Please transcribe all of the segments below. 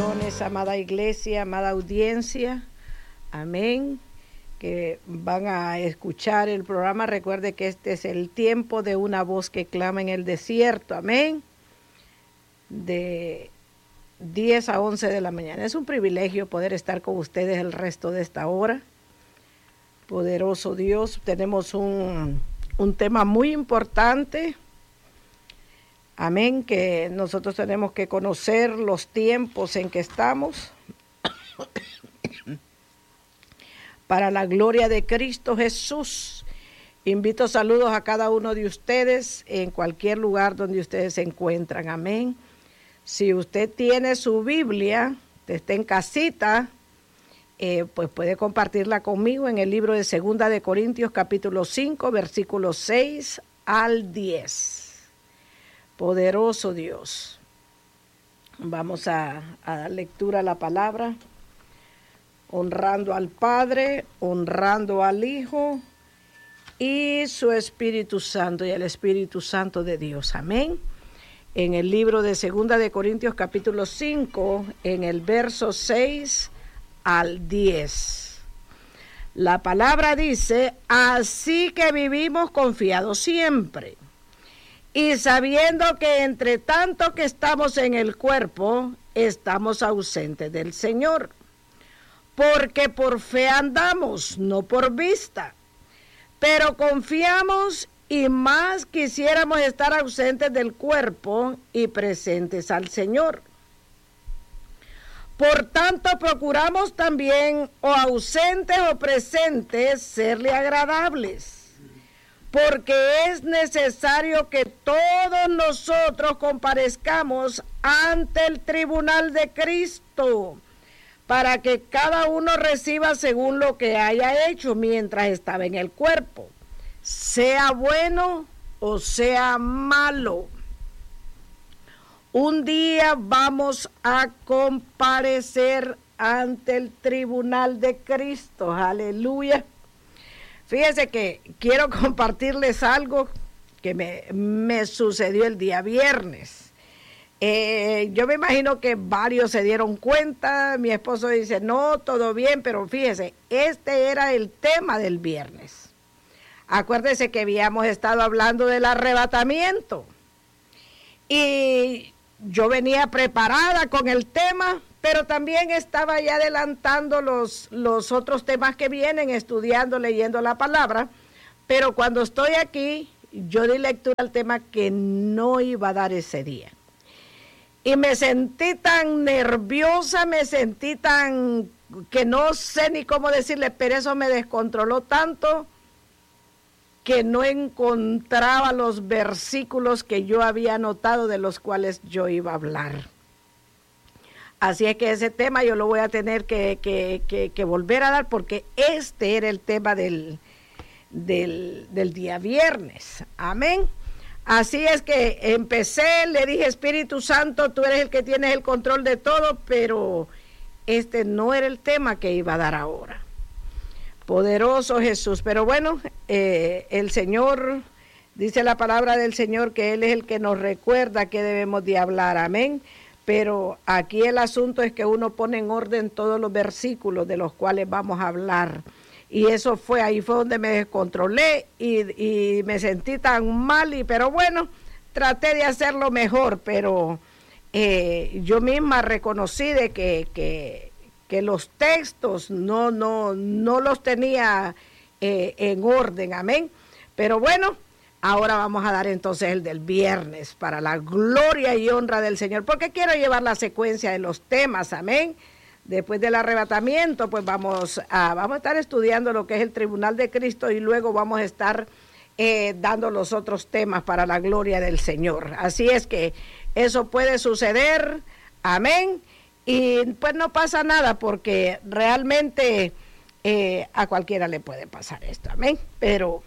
bendiciones, amada iglesia, amada audiencia. Amén. Que van a escuchar el programa. Recuerde que este es el tiempo de una voz que clama en el desierto. Amén. De 10 a 11 de la mañana. Es un privilegio poder estar con ustedes el resto de esta hora. Poderoso Dios, tenemos un tema muy importante. Amén, que nosotros tenemos que conocer los tiempos en que estamos para la gloria de Cristo Jesús. Invito saludos a cada uno de ustedes en cualquier lugar donde ustedes se encuentran. Amén. Si usted tiene su Biblia, está en casita, pues puede compartirla conmigo en el libro de 2 de Corintios capítulo 5, versículos 6 al 10. Poderoso Dios. Vamos a dar lectura a la palabra, honrando al Padre, honrando al Hijo y su Espíritu Santo y el Espíritu Santo de Dios. Amén. En el libro de 2 de Corintios capítulo 5, en el verso 6 al 10. La palabra dice: así que vivimos confiados siempre, y sabiendo que entre tanto que estamos en el cuerpo, estamos ausentes del Señor. Porque por fe andamos, no por vista. Pero confiamos y más quisiéramos estar ausentes del cuerpo y presentes al Señor. Por tanto, procuramos también, o ausentes o presentes, serle agradables. Porque es necesario que todos nosotros comparezcamos ante el tribunal de Cristo, para que cada uno reciba según lo que haya hecho mientras estaba en el cuerpo, sea bueno o sea malo. Un día vamos a comparecer ante el tribunal de Cristo. Aleluya. Fíjense que quiero compartirles algo que me sucedió el día viernes. Yo me imagino que varios se dieron cuenta. Mi esposo dice, no, todo bien, pero fíjese, este era el tema del viernes. Acuérdense que habíamos estado hablando del arrebatamiento. Y yo venía preparada con el tema, pero también estaba ya adelantando los otros temas que vienen, estudiando, leyendo la palabra. Pero cuando estoy aquí, yo di lectura al tema que no iba a dar ese día. Y me sentí tan nerviosa, me sentí tan que no sé ni cómo decirle, pero eso me descontroló tanto que no encontraba los versículos que yo había anotado de los cuales yo iba a hablar. Así es que ese tema yo lo voy a tener que volver a dar, porque este era el tema del día viernes. Amén. Así es que empecé, le dije, Espíritu Santo, tú eres el que tienes el control de todo, pero este no era el tema que iba a dar ahora. Poderoso Jesús. Pero bueno, el Señor, dice la palabra del Señor, que Él es el que nos recuerda que debemos de hablar. Amén. Pero aquí el asunto es que uno pone en orden todos los versículos de los cuales vamos a hablar. Y eso ahí fue donde me descontrolé y me sentí tan mal, pero bueno, traté de hacerlo mejor, pero yo misma reconocí de que los textos no los tenía en orden, amén. Pero bueno, ahora vamos a dar entonces el del viernes, para la gloria y honra del Señor, porque quiero llevar la secuencia de los temas, amén. Después del arrebatamiento, pues vamos a estar estudiando lo que es el tribunal de Cristo, y luego vamos a estar dando los otros temas para la gloria del Señor. Así es que eso puede suceder, amén, y pues no pasa nada, porque realmente a cualquiera le puede pasar esto, amén. Pero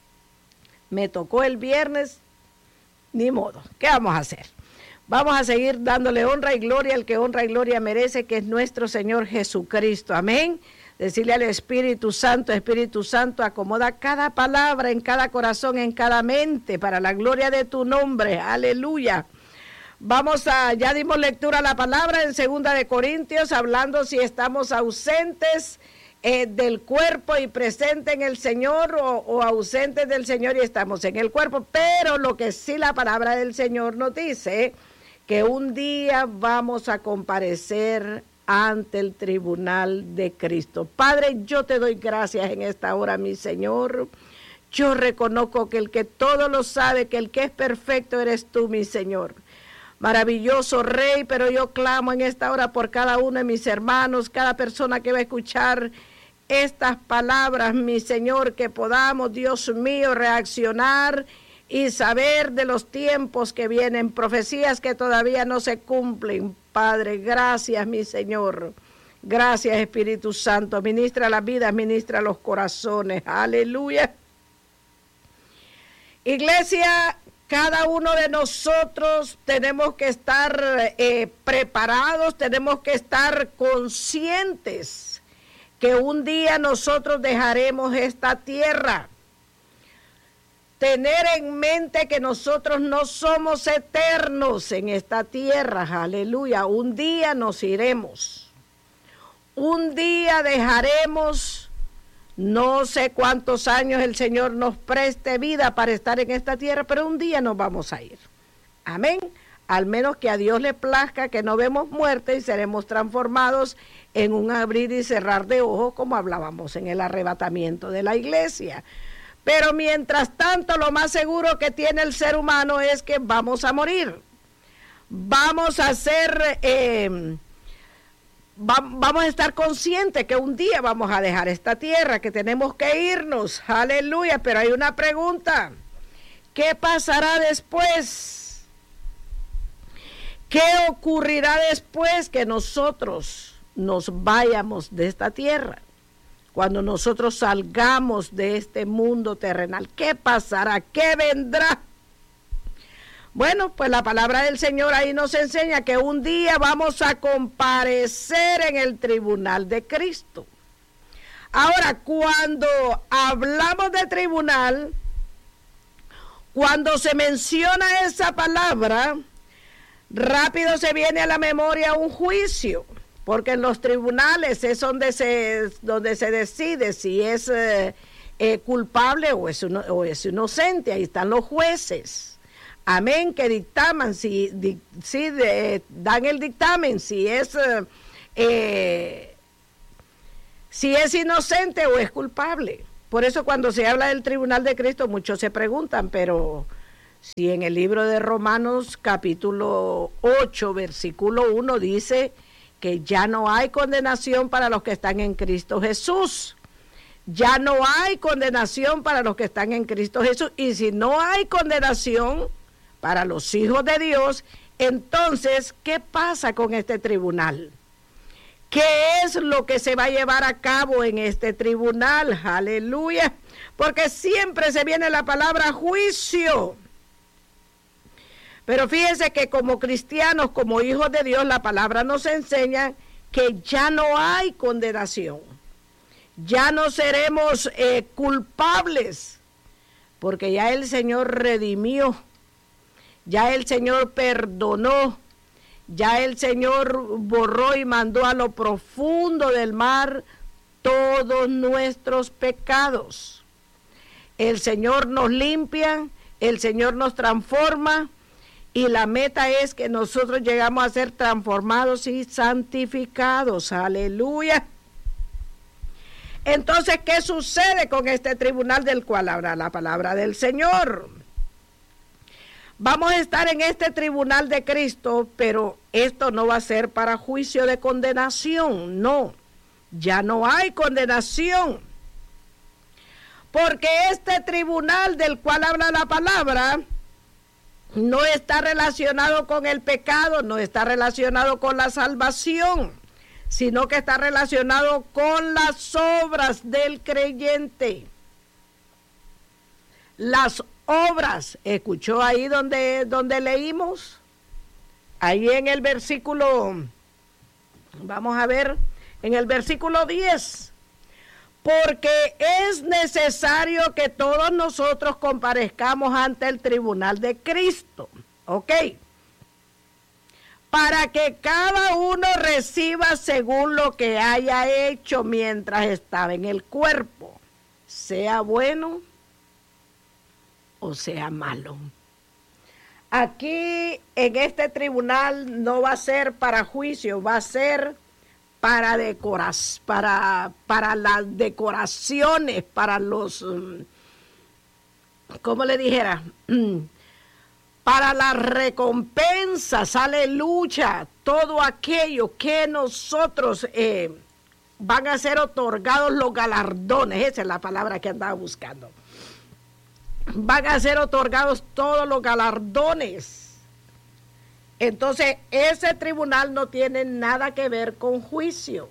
me tocó el viernes, ni modo, ¿qué vamos a hacer? Vamos a seguir dándole honra y gloria al que honra y gloria merece, que es nuestro Señor Jesucristo. Amén. Decirle al Espíritu Santo, acomoda cada palabra en cada corazón, en cada mente, para la gloria de tu nombre. Aleluya. Ya dimos lectura a la palabra en 2 de Corintios, hablando si estamos ausentes del cuerpo y presentes en el Señor o ausentes del Señor y estamos en el cuerpo. Pero lo que sí la palabra del Señor nos dice, que un día vamos a comparecer ante el tribunal de Cristo. Padre, yo te doy gracias en esta hora, mi Señor. Yo reconozco que el que todo lo sabe, que el que es perfecto eres tú, mi Señor. Maravilloso Rey, pero yo clamo en esta hora por cada uno de mis hermanos, cada persona que va a escuchar estas palabras, mi Señor, que podamos, Dios mío, reaccionar y saber de los tiempos que vienen, profecías que todavía no se cumplen. Padre, gracias, mi Señor. Gracias, Espíritu Santo. Ministra las vidas, ministra los corazones. Aleluya. Iglesia, cada uno de nosotros tenemos que estar preparados, tenemos que estar conscientes que un día nosotros dejaremos esta tierra. Tener en mente que nosotros no somos eternos en esta tierra, aleluya. Un día nos iremos. Un día dejaremos, no sé cuántos años el Señor nos preste vida para estar en esta tierra, pero un día nos vamos a ir. Amén. Al menos que a Dios le plazca que no vemos muerte y seremos transformados en un abrir y cerrar de ojos, como hablábamos en el arrebatamiento de la iglesia. Pero mientras tanto, lo más seguro que tiene el ser humano es que vamos a morir. Vamos a estar conscientes que un día vamos a dejar esta tierra, que tenemos que irnos. Aleluya, pero hay una pregunta. ¿Qué pasará después? ¿Qué ocurrirá después que nosotros nos vayamos de esta tierra? Cuando nosotros salgamos de este mundo terrenal, ¿qué pasará? ¿Qué vendrá? Bueno, pues la palabra del Señor ahí nos enseña que un día vamos a comparecer en el tribunal de Cristo. Ahora, cuando hablamos de tribunal, cuando se menciona esa palabra, rápido se viene a la memoria un juicio. Porque en los tribunales es donde se decide si es culpable o es inocente. Ahí están los jueces. Amén, que dictaman, dan el dictamen, si es inocente o es culpable. Por eso cuando se habla del tribunal de Cristo, muchos se preguntan, pero si en el libro de Romanos capítulo 8, versículo 1 dice que ya no hay condenación para los que están en Cristo Jesús. Ya no hay condenación para los que están en Cristo Jesús. Y si no hay condenación para los hijos de Dios, entonces, ¿qué pasa con este tribunal? ¿Qué es lo que se va a llevar a cabo en este tribunal? Aleluya. Porque siempre se viene la palabra juicio. Pero fíjense que como cristianos, como hijos de Dios, la palabra nos enseña que ya no hay condenación. Ya no seremos culpables, porque ya el Señor redimió, ya el Señor perdonó, ya el Señor borró y mandó a lo profundo del mar todos nuestros pecados. El Señor nos limpia, el Señor nos transforma. Y la meta es que nosotros llegamos a ser transformados y santificados. Aleluya. Entonces, ¿qué sucede con este tribunal del cual habla la palabra del Señor? Vamos a estar en este tribunal de Cristo, pero esto no va a ser para juicio de condenación. No, ya no hay condenación. Porque este tribunal del cual habla la palabra no está relacionado con el pecado, no está relacionado con la salvación, sino que está relacionado con las obras del creyente. Las obras, ¿escuchó ahí donde leímos? Ahí en el versículo, vamos a ver, en el versículo 10. Porque es necesario que todos nosotros comparezcamos ante el tribunal de Cristo. ¿Ok? para que cada uno reciba según lo que haya hecho mientras estaba en el cuerpo, sea bueno o sea malo. Aquí en este tribunal no va a ser para juicio, va a ser para las decoraciones, para los, ¿cómo le dijera? Para las recompensas, aleluya, todo aquello que nosotros van a ser otorgados los galardones, esa es la palabra que andaba buscando. Van a ser otorgados todos los galardones. Entonces, ese tribunal no tiene nada que ver con juicio.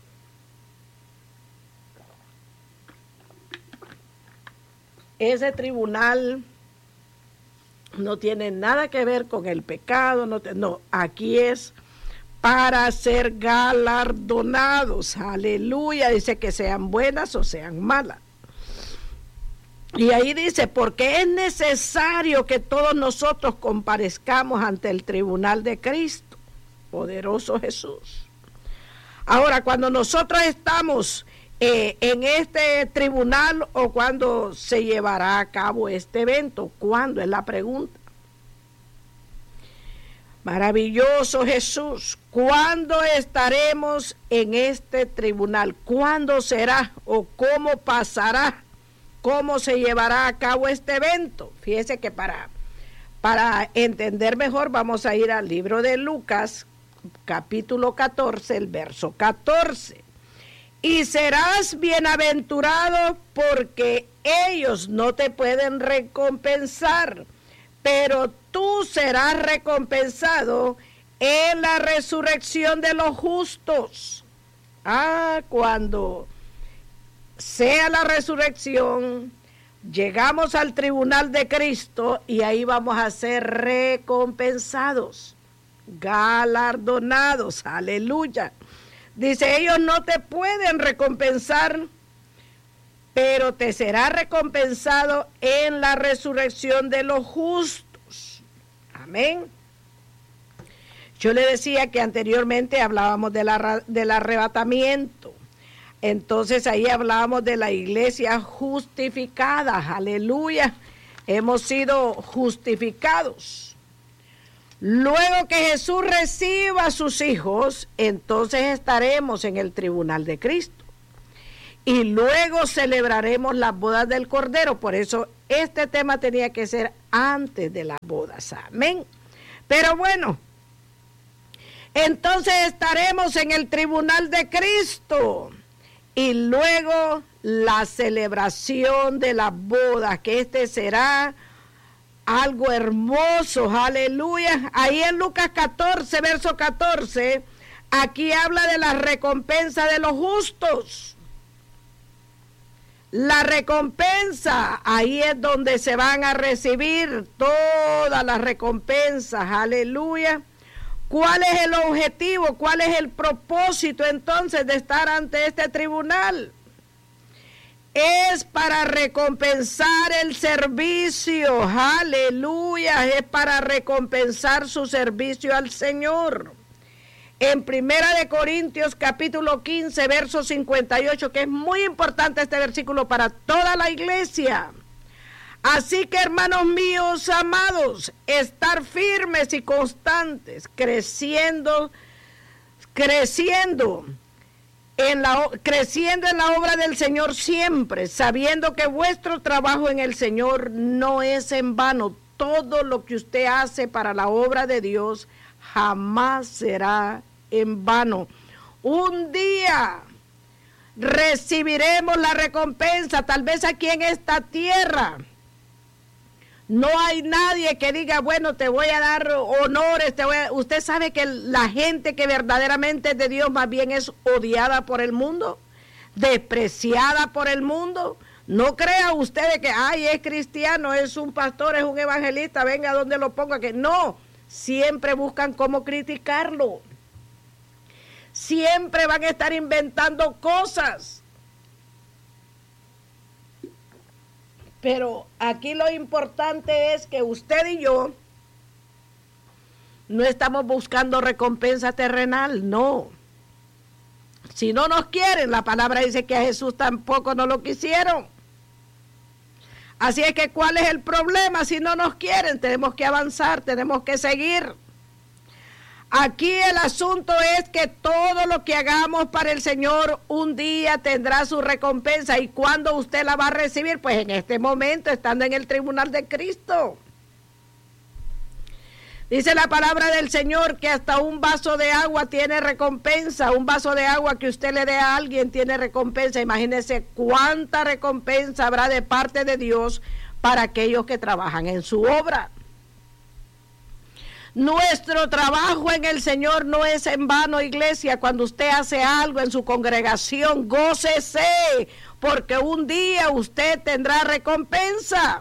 Ese tribunal no tiene nada que ver con el pecado, no, aquí es para ser galardonados, aleluya, dice que sean buenas o sean malas. Y ahí dice, porque es necesario que todos nosotros comparezcamos ante el tribunal de Cristo, poderoso Jesús. Ahora, cuando nosotros estamos en este tribunal o cuando se llevará a cabo este evento, ¿cuándo? Es la pregunta. Maravilloso Jesús, ¿cuándo estaremos en este tribunal? ¿Cuándo será o cómo pasará? ¿Cómo se llevará a cabo este evento? Fíjese que para entender mejor vamos a ir al libro de Lucas, capítulo 14, el verso 14. Y serás bienaventurado porque ellos no te pueden recompensar, pero tú serás recompensado en la resurrección de los justos. Cuando sea la resurrección, llegamos al tribunal de Cristo y ahí vamos a ser recompensados, galardonados, aleluya. Dice, ellos no te pueden recompensar, pero te será recompensado en la resurrección de los justos. Amén. Yo le decía que anteriormente hablábamos del arrebatamiento. Entonces ahí hablábamos de la iglesia justificada, aleluya, hemos sido justificados. Luego que Jesús reciba a sus hijos, entonces estaremos en el tribunal de Cristo. Y luego celebraremos las bodas del Cordero, por eso este tema tenía que ser antes de las bodas, amén. Pero bueno, entonces estaremos en el tribunal de Cristo. Y luego la celebración de las bodas, que este será algo hermoso, aleluya. Ahí en Lucas 14, verso 14, aquí habla de la recompensa de los justos. La recompensa, ahí es donde se van a recibir todas las recompensas, aleluya. ¿Cuál es el objetivo? ¿Cuál es el propósito entonces de estar ante este tribunal? Es para recompensar el servicio, aleluya, es para recompensar su servicio al Señor. En 1 Corintios capítulo 15, verso 58, que es muy importante este versículo para toda la iglesia. Así que, hermanos míos amados, estar firmes y constantes, creciendo en la obra del Señor siempre, sabiendo que vuestro trabajo en el Señor no es en vano. Todo lo que usted hace para la obra de Dios jamás será en vano. Un día recibiremos la recompensa, tal vez aquí en esta tierra. No hay nadie que diga, bueno, te voy a dar honores, Usted sabe que la gente que verdaderamente es de Dios más bien es odiada por el mundo, despreciada por el mundo. No crea usted de que, es cristiano, es un pastor, es un evangelista, venga donde lo ponga, que no, siempre buscan cómo criticarlo. Siempre van a estar inventando cosas. Pero aquí lo importante es que usted y yo No estamos buscando recompensa terrenal, no. Si no nos quieren, la palabra dice que a Jesús tampoco no lo quisieron. Así es que, ¿cuál es el problema? Si no nos quieren, tenemos que avanzar, tenemos que seguir. Aquí el asunto es que todo lo que hagamos para el Señor un día tendrá su recompensa. ¿Y cuándo usted la va a recibir? Pues en este momento, estando en el tribunal de Cristo. Dice la palabra del Señor que hasta un vaso de agua tiene recompensa. Un vaso de agua que usted le dé a alguien tiene recompensa. Imagínese cuánta recompensa habrá de parte de Dios para aquellos que trabajan en su obra. Nuestro trabajo en el Señor no es en vano, iglesia. Cuando usted hace algo en su congregación, gócese, porque un día usted tendrá recompensa.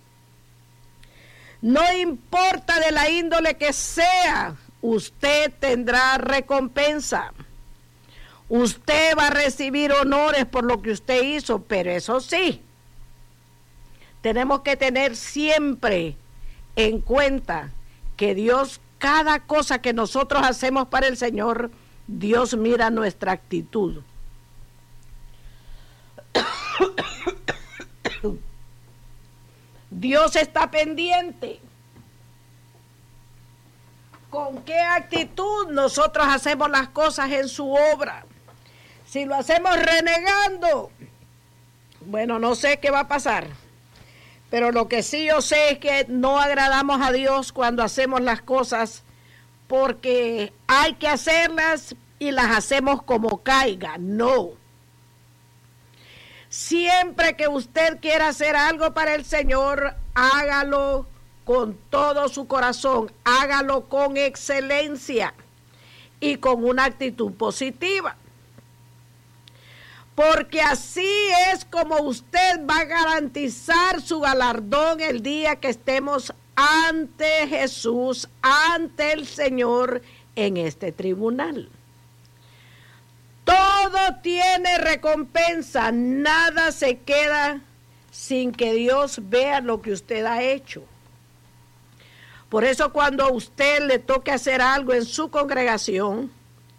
No importa de la índole que sea, usted tendrá recompensa. Usted va a recibir honores por lo que usted hizo, pero eso sí, tenemos que tener siempre en cuenta que Dios, cada cosa que nosotros hacemos para el Señor, Dios mira nuestra actitud. Dios está pendiente. ¿Con qué actitud nosotros hacemos las cosas en su obra? Si lo hacemos renegando, bueno, no sé qué va a pasar. Pero lo que sí yo sé es que no agradamos a Dios cuando hacemos las cosas, porque hay que hacerlas y las hacemos como caiga. No. Siempre que usted quiera hacer algo para el Señor, hágalo con todo su corazón, hágalo con excelencia y con una actitud positiva. Porque así es como usted va a garantizar su galardón el día que estemos ante Jesús, ante el Señor en este tribunal. Todo tiene recompensa, nada se queda sin que Dios vea lo que usted ha hecho. Por eso cuando a usted le toque hacer algo en su congregación,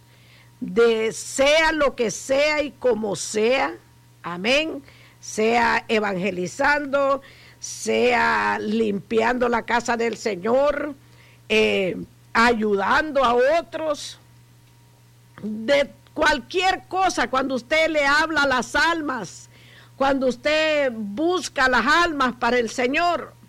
sea lo que sea y como sea, amén, sea evangelizando, sea limpiando la casa del Señor, ayudando a otros, de cualquier cosa, cuando usted le habla a las almas, cuando usted busca las almas para el Señor,